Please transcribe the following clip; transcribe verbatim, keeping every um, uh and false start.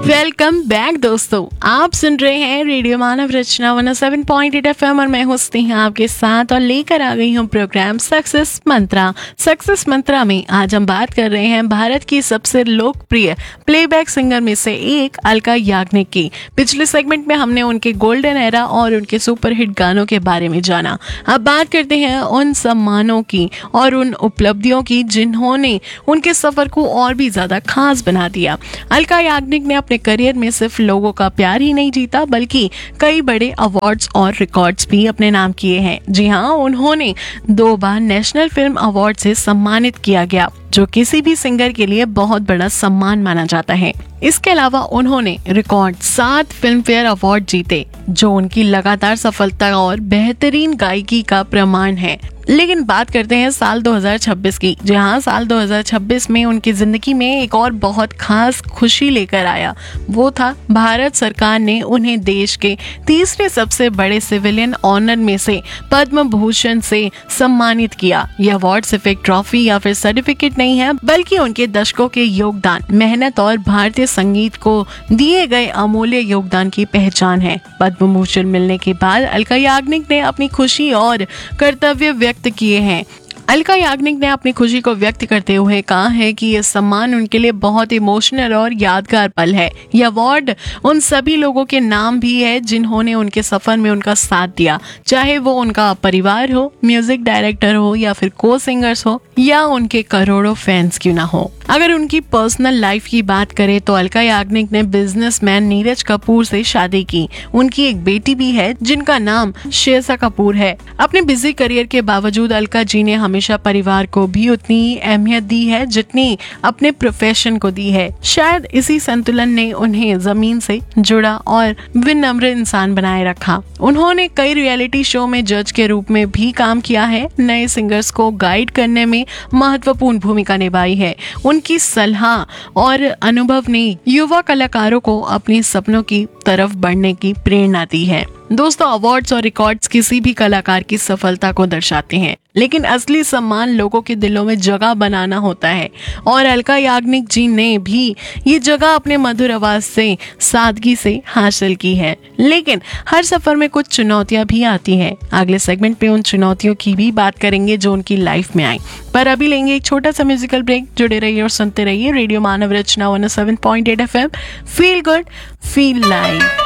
Welcome back दोस्तों, आप सुन रहे हैं रेडियो मानव रचना one O seven point eight F M और मैं हूँ आपके साथ और लेकर आ गई हूँ प्रोग्राम सक्सेस मंत्रा। सक्सेस मंत्रा में आज हम बात कर रहे हैं भारत की सबसे लोकप्रिय प्लेबैक सिंगर में से एक अलका याग्निक की। पिछले सेगमेंट में हमने उनके गोल्डन एरा और उनके सुपरहिट गानों के बारे में जाना। अब बात करते हैं उन सम्मानों की और उन उपलब्धियों की जिन्होंने उनके सफर को और भी ज्यादा खास बना दिया। अलका याग्निक ने अपने करियर में सिर्फ लोगों का प्यार ही नहीं जीता बल्कि कई बड़े अवार्ड्स और रिकॉर्ड्स भी अपने नाम किए हैं। जी हाँ, उन्होंने दो बार नेशनल फिल्म अवार्ड से सम्मानित किया गया, जो किसी भी सिंगर के लिए बहुत बड़ा सम्मान माना जाता है। इसके अलावा उन्होंने रिकॉर्ड सात फिल्म फेयर अवार्ड जीते, जो उनकी लगातार सफलता और बेहतरीन गायकी का प्रमाण है। लेकिन बात करते हैं साल दो हज़ार छब्बीस की। जहां साल दो हज़ार छब्बीस में उनकी जिंदगी में एक और बहुत खास खुशी लेकर आया। वो था भारत सरकार ने उन्हें देश के तीसरे सबसे बड़े सिविलियन ऑनर में से पद्म भूषण से सम्मानित किया। यह अवार्ड सिर्फ एक ट्रॉफी या फिर सर्टिफिकेट नहीं है, बल्कि उनके दशकों के योगदान, मेहनत और भारतीय संगीत को दिए गए अमूल्य योगदान की पहचान है। पद्म भूषण मिलने के बाद अलका याग्निक ने अपनी खुशी और कर्तव्य व्यक्त किए हैं। अलका याग्निक ने अपनी खुशी को व्यक्त करते हुए कहा है कि यह सम्मान उनके लिए बहुत इमोशनल और यादगार पल है। यह अवार्ड उन सभी लोगों के नाम भी है जिन्होंने उनके सफर में उनका साथ दिया, चाहे वो उनका परिवार हो, म्यूजिक डायरेक्टर हो या फिर को सिंगर्स हो या उनके करोड़ों फैंस क्यों ना हो। अगर उनकी पर्सनल लाइफ की बात करें तो अलका याग्निक ने बिजनेसमैन नीरज कपूर से शादी की। उनकी एक बेटी भी है जिनका नाम शेसा कपूर है। अपने बिजी करियर के बावजूद अलका जी ने हमेशा परिवार को भी उतनी ही अहमियत दी है जितनी अपने प्रोफेशन को दी है। शायद इसी संतुलन ने उन्हें जमीन से जुड़ा और विनम्र इंसान बनाए रखा। उन्होंने कई रियलिटी शो में जज के रूप में भी काम किया है, नए सिंगर्स को गाइड करने में महत्वपूर्ण भूमिका निभाई है। उनकी सलाह और अनुभव ने युवा कलाकारों को अपने सपनों की तरफ बढ़ने की प्रेरणा दी है। दोस्तों, अवार्ड्स और रिकॉर्ड्स किसी भी कलाकार की सफलता को दर्शाते हैं, लेकिन असली सम्मान लोगों के दिलों में जगह बनाना होता है और अलका याग्निक जी ने भी ये जगह अपने मधुर आवाज से, सादगी से हासिल की है। लेकिन हर सफर में कुछ चुनौतियां भी आती हैं। अगले सेगमेंट में उन चुनौतियों की भी बात करेंगे जो उनकी लाइफ में आई। पर अभी लेंगे एक छोटा सा म्यूजिकल ब्रेक। जुड़े रहिए और सुनते रहिए रेडियो मानव रचना one O seven point eight F M. Feel good, feel live.